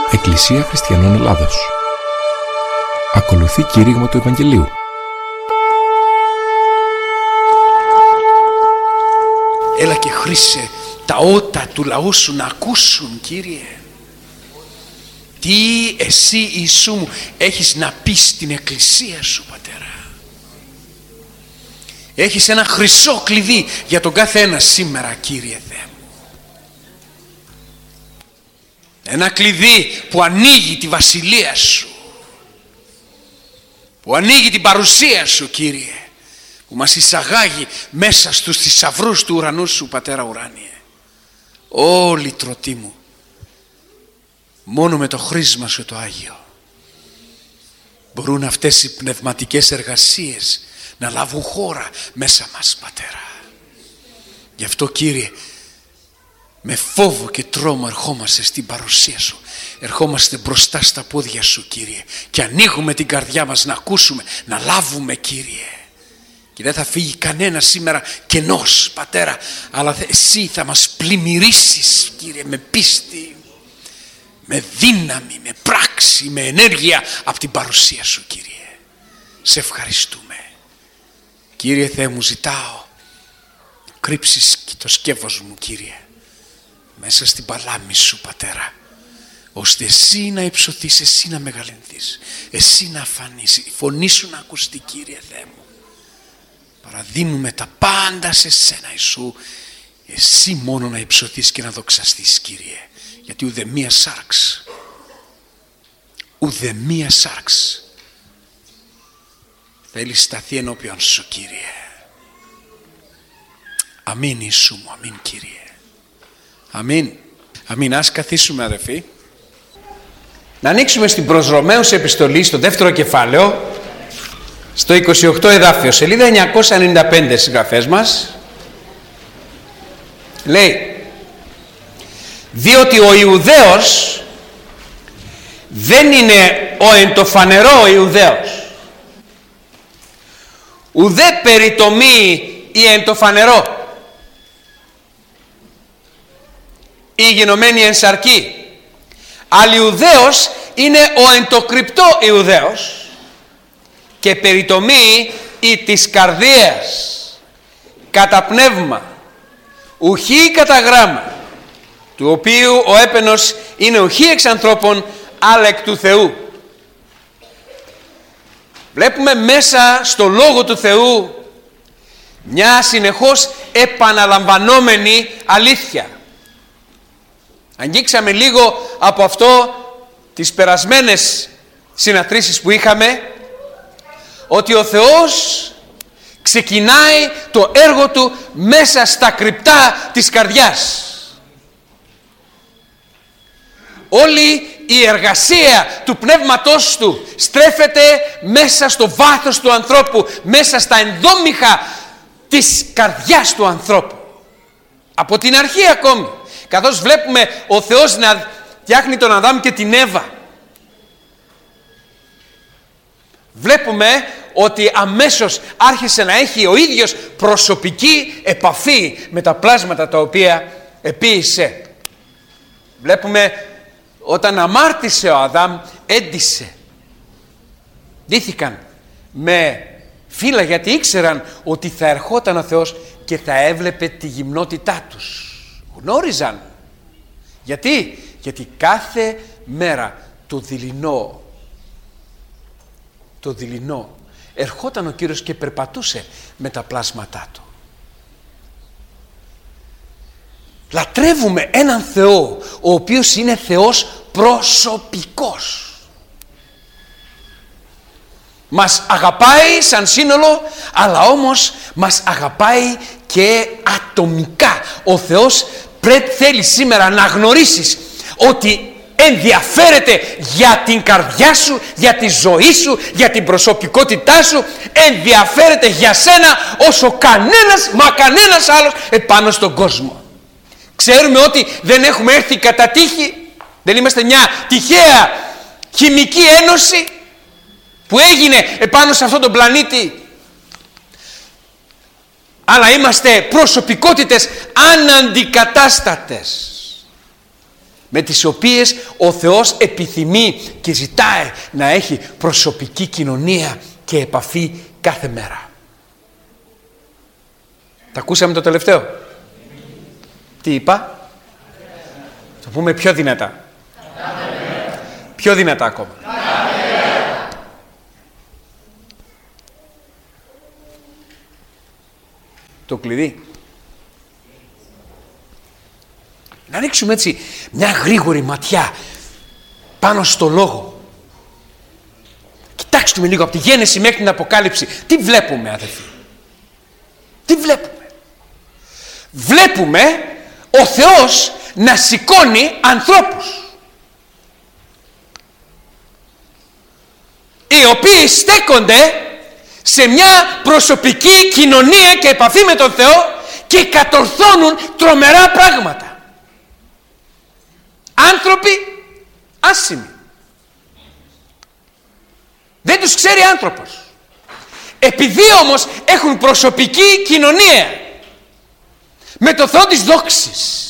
Εκκλησία Χριστιανών Ελλάδος. Ακολουθεί κήρυγμα του Ευαγγελίου. Έλα και χρήσε τα ότα του λαού σου να ακούσουν, Κύριε. Τι εσύ, Ιησού μου, έχεις να πεις στην Εκκλησία σου, Πατέρα. Έχεις ένα χρυσό κλειδί για τον κάθε ένα σήμερα, Κύριε Θεέ μου. Ένα κλειδί που ανοίγει τη βασιλεία σου, που ανοίγει την παρουσία σου, Κύριε, που μας εισαγάγει μέσα στους θησαυρούς του ουρανού σου, Πατέρα ουράνιε. Ω λυτρωτή μου, μόνο με το χρήσμα σου το Άγιο μπορούν αυτές οι πνευματικές εργασίες να λάβουν χώρα μέσα μας, Πατέρα. Γι' αυτό, Κύριε, με φόβο και τρόμο ερχόμαστε στην παρουσία σου. Ερχόμαστε μπροστά στα πόδια σου, Κύριε, και ανοίγουμε την καρδιά μας να ακούσουμε, να λάβουμε, Κύριε. Και δεν θα φύγει κανένα σήμερα κενός, Πατέρα, αλλά εσύ θα μας πλημμυρίσεις, Κύριε, με πίστη, με δύναμη, με πράξη, με ενέργεια από την παρουσία σου, Κύριε. Σε ευχαριστούμε. Κύριε Θεέ μου, ζητάω κρύψεις και το σκεύος μου, Κύριε, μέσα στην παλάμη σου, Πατέρα, ώστε εσύ να υψωθείς, εσύ να μεγαλυνθείς, εσύ να φανείς, η φωνή σου να ακουστεί, Κύριε Θεέ μου. Παραδίνουμε τα πάντα σε σένα, Ιησού, εσύ μόνο να υψωθείς και να δοξαστείς, Κύριε, γιατί ουδε μία σάρξ θέλει σταθεί ενώπιον σου, Κύριε. Αμήν, Ιησού μου, αμήν, Κύριε. Αμήν. Αμήν. Ας καθίσουμε, αδερφοί. Να ανοίξουμε στην προς Ρωμαίους επιστολή, στο δεύτερο κεφάλαιο, στο 28 εδάφιο, σελίδα 995 συγγραφές μας. Λέει: διότι ο Ιουδαίος δεν είναι ο εν το φανερό Ιουδαίος, ουδέ περιτομή ή εν το φανερό, ή γενομένη εν σαρκή, αλλά Ιουδαίος είναι ο εν το κρυπτό Ιουδαίος, και περιτομή ή της καρδίας, κατά πνεύμα, ουχή κατά γράμμα, του οποίου ο έπαινος είναι ουχή εξ ανθρώπων, αλλά εκ του Θεού. Βλέπουμε μέσα στο Λόγο του Θεού μια συνεχώς επαναλαμβανόμενη αλήθεια. Αγγίξαμε λίγο από αυτό τις περασμένες συναθρήσεις που είχαμε, ότι ο Θεός ξεκινάει το έργο του μέσα στα κρυπτά της καρδιάς. Όλη η εργασία του πνεύματός του στρέφεται μέσα στο βάθος του ανθρώπου, μέσα στα ενδόμηχα της καρδιάς του ανθρώπου. Από την αρχή ακόμη, καθώς βλέπουμε ο Θεός να φτιάχνει τον Αδάμ και την Εύα, βλέπουμε ότι αμέσως άρχισε να έχει ο ίδιος προσωπική επαφή με τα πλάσματα τα οποία επίησε. Βλέπουμε όταν αμάρτησε ο Αδάμ, έντυσε. Ντύθηκαν με φύλλα, γιατί ήξεραν ότι θα ερχόταν ο Θεός και θα έβλεπε τη γυμνότητά τους. Γνώριζαν. Γιατί κάθε μέρα το δειλινό ερχόταν ο Κύριος και περπατούσε με τα πλάσματά του. Λατρεύουμε έναν Θεό ο οποίος είναι Θεός προσωπικός. Μας αγαπάει σαν σύνολο, αλλά όμως μας αγαπάει και ατομικά. Ο Θεός θέλει σήμερα να γνωρίσεις ότι ενδιαφέρεται για την καρδιά σου, για τη ζωή σου, για την προσωπικότητά σου. Ενδιαφέρεται για σένα όσο κανένας άλλος επάνω στον κόσμο. Ξέρουμε ότι δεν έχουμε έρθει κατά τύχη, δεν είμαστε μια τυχαία χημική ένωση που έγινε επάνω σε αυτόν τον πλανήτη, αλλά είμαστε προσωπικότητες αναντικατάστατες. με τις οποίες ο Θεός επιθυμεί και ζητάει να έχει προσωπική κοινωνία και επαφή κάθε μέρα. Τα ακούσαμε το τελευταίο? Τι είπα? Το πούμε πιο δυνατά. Πιο δυνατά ακόμα. Το κλειδί. Να ρίξουμε έτσι μια γρήγορη ματιά πάνω στο λόγο. Κοιτάξτε λίγο από τη Γένεση μέχρι την Αποκάλυψη. Τι βλέπουμε, αδελφοί? Τι βλέπουμε? Βλέπουμε ο Θεός να σηκώνει ανθρώπους, οι οποίοι στέκονται σε μια προσωπική κοινωνία και επαφή με τον Θεό και κατορθώνουν τρομερά πράγματα. Άνθρωποι άσημοι. Δεν τους ξέρει άνθρωπος. Επειδή όμως έχουν προσωπική κοινωνία με το Θεό της δόξης,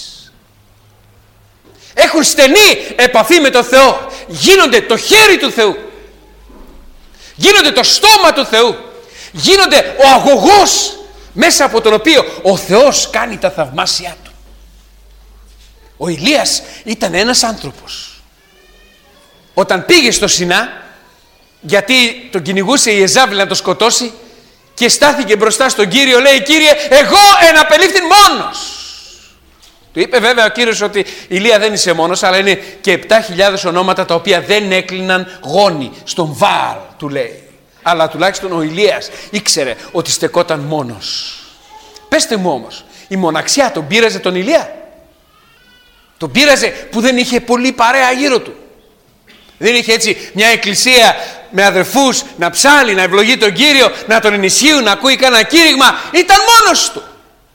έχουν στενή επαφή με τον Θεό, γίνονται το χέρι του Θεού, γίνονται το στόμα του Θεού, γίνονται ο αγωγός μέσα από τον οποίο ο Θεός κάνει τα θαυμάσια του. Ο Ηλίας ήταν ένας άνθρωπος. Όταν πήγε στο Σινά, γιατί τον κυνηγούσε η Εζάβελ να τον σκοτώσει, και στάθηκε μπροστά στον Κύριο, λέει: Κύριε, εγώ εναπελήφθην μόνος. Του είπε βέβαια ο Κύριος ότι Ηλία δεν είσαι μόνος, αλλά είναι και 7.000 ονόματα τα οποία δεν έκλειναν γόνοι στον Βαάλ, του λέει. Αλλά τουλάχιστον ο Ηλίας ήξερε ότι στεκόταν μόνος. Πέστε μου όμως, η μοναξιά τον πείραζε τον Ηλία? Τον πείραζε που δεν είχε πολύ παρέα γύρω του? Δεν είχε έτσι μια εκκλησία με αδερφούς να ψάλει, να ευλογεί τον Κύριο, να τον ενισχύουν, να ακούει κανένα κήρυγμα? Ήταν μόνος του.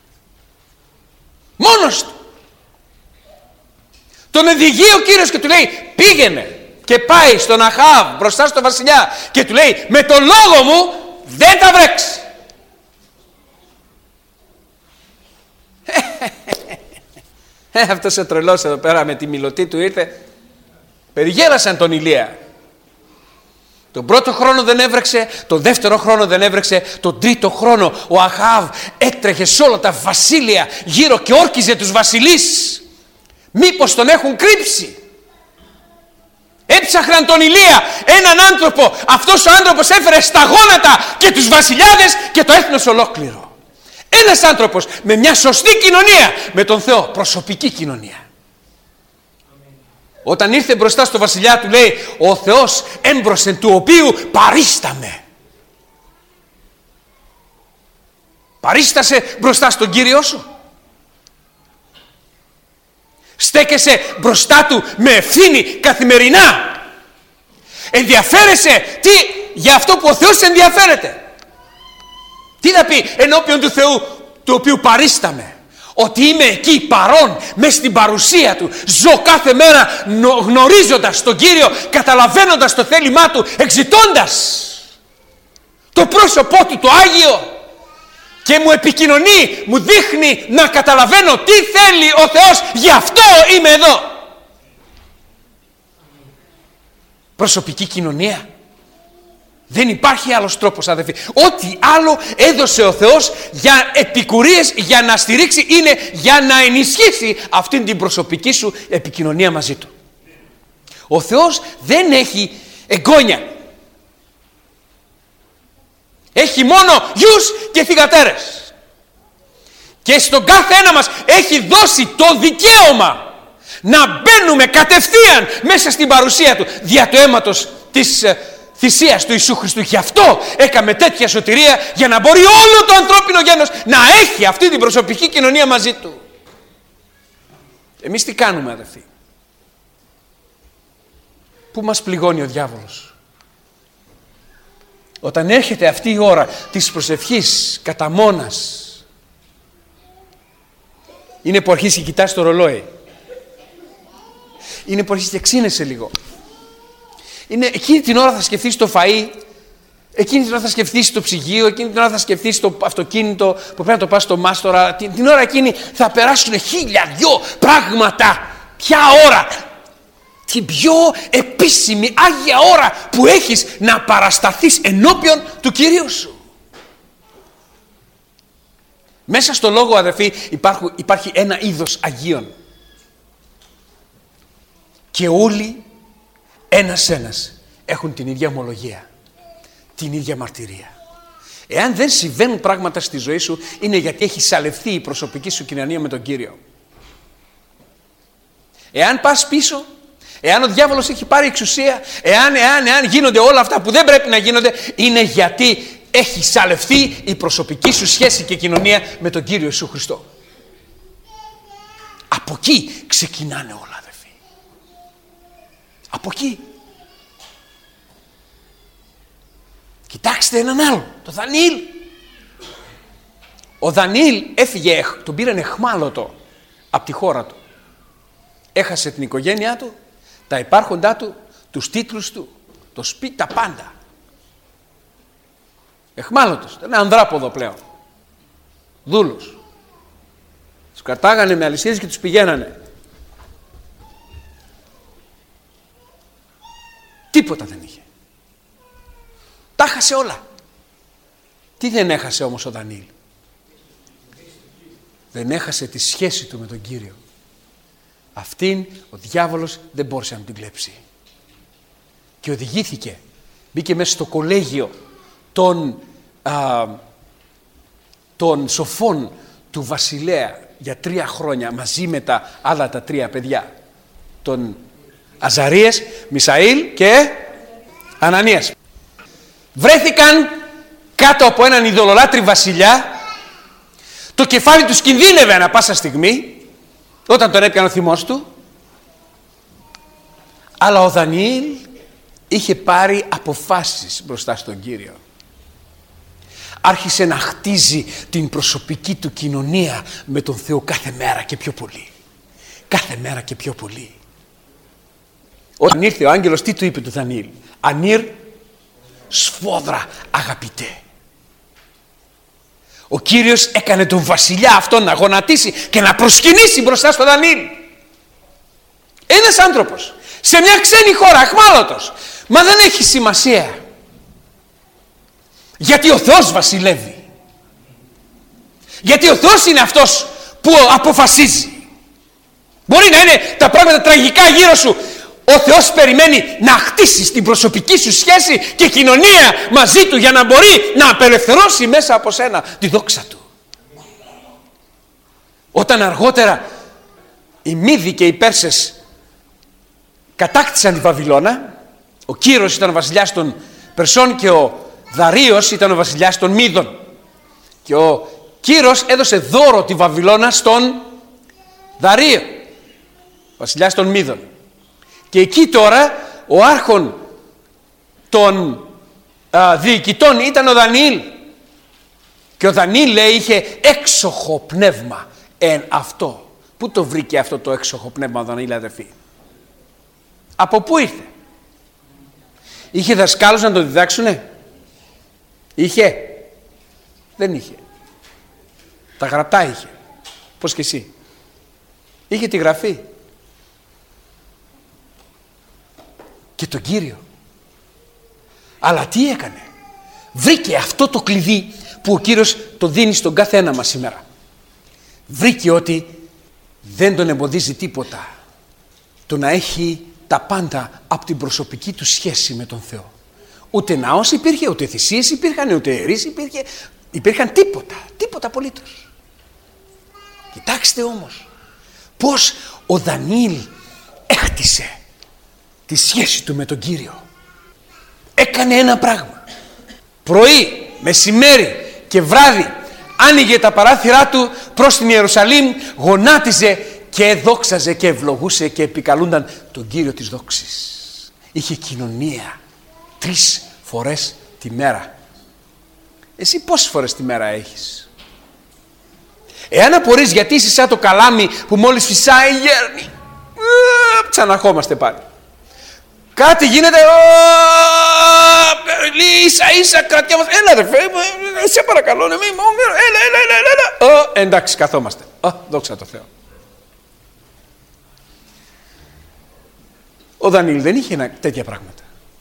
Μόνος του. Τον οδηγεί ο Κύριος και του λέει: πήγαινε. Και πάει στον Αχάβ μπροστά στο βασιλιά και του λέει: με το λόγο μου δεν θα βρέξει. Αυτός ο τρελός εδώ πέρα με τη μιλωτή του ήρθε. Περιγέλασαν τον Ηλία. Τον πρώτο χρόνο δεν έβρεξε, τον δεύτερο χρόνο δεν έβρεξε, τον τρίτο χρόνο ο Αχάβ έτρεχε σε όλα τα βασίλεια γύρω και όρκιζε τους βασιλείς. Μήπως τον έχουν κρύψει? Έψαχναν τον Ηλία, έναν άνθρωπο. Αυτός ο άνθρωπος έφερε στα γόνατα και τους βασιλιάδες και το έθνος ολόκληρο. Ένας άνθρωπος με μια σωστή κοινωνία με τον Θεό, προσωπική κοινωνία. Όταν ήρθε μπροστά στο βασιλιά του λέει: ο Θεός έμπροσθεν του οποίου παρίσταμε. Παρίστασε μπροστά στον Κύριό σου? Στέκεσαι μπροστά του με ευθύνη καθημερινά? Ενδιαφέρεσαι για αυτό που ο Θεός ενδιαφέρεται? Τι θα πει ενώπιον του Θεού του οποίου παρίσταμε? Ότι είμαι εκεί παρόν, μες στην παρουσία του. Ζω κάθε μέρα γνωρίζοντας τον Κύριο, καταλαβαίνοντας το θέλημά του, εξητώντας το πρόσωπό του το Άγιο, και μου επικοινωνεί, μου δείχνει να καταλαβαίνω τι θέλει ο Θεός. Γι' αυτό είμαι εδώ. Προσωπική κοινωνία. Δεν υπάρχει άλλος τρόπος, αδελφοί. Ό,τι άλλο έδωσε ο Θεός για επικουρίες, για να στηρίξει, είναι για να ενισχύσει αυτήν την προσωπική σου επικοινωνία μαζί του. Ο Θεός δεν έχει εγγόνια. Έχει μόνο γιους και θυγατέρες. Και στον κάθε ένα μας έχει δώσει το δικαίωμα να μπαίνουμε κατευθείαν μέσα στην παρουσία του δια του αίματος της θυσίας του Ιησού Χριστού. Γι' αυτό έκαμε τέτοια σωτηρία, για να μπορεί όλο το ανθρώπινο γένος να έχει αυτή την προσωπική κοινωνία μαζί του. Εμείς τι κάνουμε, αδελφοί? Πού μας πληγώνει ο διάβολος? Όταν έρχεται αυτή η ώρα της προσευχής κατά μόνας, είναι που αρχίσει και κοιτάς το ρολόι. Είναι που αρχίσει και ξύνεσαι λίγο. Είναι εκείνη την ώρα θα σκεφτείς το φαΐ, εκείνη την ώρα θα σκεφτείς το ψυγείο, εκείνη την ώρα θα σκεφτείς το αυτοκίνητο που πρέπει να το πας στο μάστορα. Την ώρα εκείνη θα περάσουν 1002 πράγματα ποια ώρα, την πιο επίσημη Άγια ώρα που έχεις να παρασταθείς ενώπιον του Κυρίου σου. Μέσα στο λόγο, αδερφοί, υπάρχει ένα είδος Αγίων. Και όλοι ένας έχουν την ίδια ομολογία, την ίδια μαρτυρία. Εάν δεν συμβαίνουν πράγματα στη ζωή σου, είναι γιατί έχει σαλευθεί η προσωπική σου κοινωνία με τον Κύριο. Εάν πας πίσω, εάν ο διάβολος έχει πάρει εξουσία, εάν γίνονται όλα αυτά που δεν πρέπει να γίνονται, είναι γιατί έχει σαλευθεί η προσωπική σου σχέση και κοινωνία με τον Κύριο Ιησού Χριστό. Από εκεί ξεκινάνε όλα, αδερφοί. Από εκεί. Κοιτάξτε έναν άλλο, τον Δανιήλ. Ο Δανιήλ έφυγε, τον πήραν εχμάλωτο από τη χώρα του. Έχασε την οικογένειά του, τα υπάρχοντά του, τους τίτλους του, το σπίτι, τα πάντα. Εχμάλωτος, ήταν ανδράποδο πλέον. Δούλος. Τους κρατάγανε με αλυσίδες και τους πηγαίνανε. Τίποτα δεν είχε. Τα έχασε όλα. Τι δεν έχασε όμως ο Δανιήλ? Δεν έχασε τη σχέση του με τον Κύριο. Αυτήν ο διάβολος δεν μπόρεσε να την κλέψει. Και οδηγήθηκε. Μπήκε μέσα στο κολέγιο των σοφών του βασιλέα για 3 χρόνια μαζί με τα άλλα τα 3 παιδιά. Τον Αζαρίας, Μισαήλ και Ανανίας. Βρέθηκαν κάτω από έναν ειδωλολάτρη βασιλιά. Το κεφάλι τους κινδύνευε ανα πάσα στιγμή όταν τον έπιανε ο θυμός του. Αλλά ο Δανιήλ είχε πάρει αποφάσεις μπροστά στον Κύριο. Άρχισε να χτίζει την προσωπική του κοινωνία με τον Θεό κάθε μέρα και πιο πολύ. Κάθε μέρα και πιο πολύ. Όταν ήρθε ο άγγελος, τι του είπε του Δανιήλ? Ανήρ σφόδρα αγαπητέ. Ο Κύριος έκανε τον βασιλιά αυτόν να γονατίσει και να προσκυνήσει μπροστά στο Δανιήλ. Ένας άνθρωπος σε μια ξένη χώρα, αχμάλωτος, μα δεν έχει σημασία. Γιατί ο Θεός βασιλεύει. Γιατί ο Θεός είναι αυτός που αποφασίζει. Μπορεί να είναι τα πράγματα τραγικά γύρω σου. Ο Θεός περιμένει να χτίσεις την προσωπική σου σχέση και κοινωνία μαζί Του για να μπορεί να απελευθερώσει μέσα από σένα τη δόξα Του. Όταν αργότερα οι Μήδοι και οι Πέρσες κατάκτησαν τη Βαβυλώνα, ο Κύρος ήταν ο βασιλιάς των Περσών και ο Δαρείος ήταν ο βασιλιάς των Μήδων. Και ο Κύρος έδωσε δώρο τη Βαβυλώνα στον Δαρείο, βασιλιάς των Μήδων. Και εκεί τώρα ο άρχον των διοικητών ήταν ο Δανιήλ. Και ο Δανιήλ, λέει, είχε έξοχο πνεύμα εν αυτό. Πού το βρήκε αυτό το έξοχο πνεύμα ο Δανιήλ, αδερφοί? Από πού ήρθε? Είχε δασκάλους να το διδάξουνε? Είχε? Δεν είχε. Τα γραπτά είχε. Πώς και εσύ? Είχε τη γραφή. Και τον Κύριο. Αλλά τι έκανε? Βρήκε αυτό το κλειδί που ο Κύριος το δίνει στον κάθε ένα μας σήμερα. Βρήκε ότι δεν τον εμποδίζει τίποτα το να έχει τα πάντα από την προσωπική του σχέση με τον Θεό. Ούτε ναός υπήρχε, ούτε θυσίες υπήρχαν, ούτε ιερείς υπήρχαν τίποτα απολύτως. Κοιτάξτε όμως πως ο Δανιήλ έχτισε τη σχέση του με τον Κύριο. Έκανε ένα πράγμα. Πρωί, μεσημέρι και βράδυ άνοιγε τα παράθυρά του προς την Ιερουσαλήμ, γονάτιζε και δόξαζε και ευλογούσε και επικαλούνταν τον Κύριο της δόξης. Είχε κοινωνία 3 φορές τη μέρα. Εσύ πόσες φορές τη μέρα έχεις? Εάν απορείς γιατί είσαι σαν το καλάμι που μόλις φυσάει γέρνει, ξαναρχόμαστε πάλι. Κάτι γίνεται, ίσα κρατιόμαστε. Έλα αδερφέ, σε παρακαλώ, έλα. Εντάξει, καθόμαστε. Δόξα τω Θεώ. Ο Δανιήλ δεν είχε τέτοια πράγματα.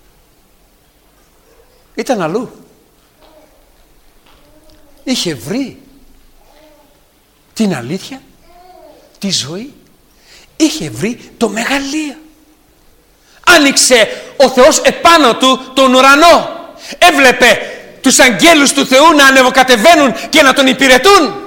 Ήταν αλλού. Είχε βρει την αλήθεια, τη ζωή. Είχε βρει το μεγαλείο. Άνοιξε ο Θεός επάνω του τον ουρανό. Έβλεπε τους αγγέλους του Θεού να ανεβοκατεβαίνουν και να τον υπηρετούν.